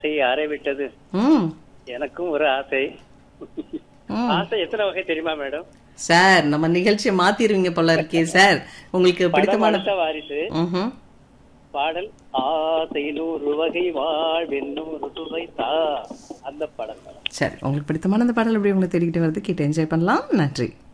யாரை விட்டது ம் எனக்கும் ஒரு ஆசை. ம். ஆசை எத்தனை வகை தெரியுமா மேடம்? சார் நம்ம நிகழ்ச்சியை மாத்திருவீங்க போல இருக்கே சார். உங்களுக்கு படம் பிடித்தமான அடுத்த வாரிசு. ம்ஹும். பாடல் ஆசை 100 வகை வாழ்வின் 100 சுவை தா. அந்த படம் மேடம். சரி, உங்களுக்கு பிடித்தமான அந்த பாடல் எப்படி உங்களுக்கு தேடிக்கிட்டு வருது, கேட்டு என்ஜாய் பண்ணலாம். நன்றி.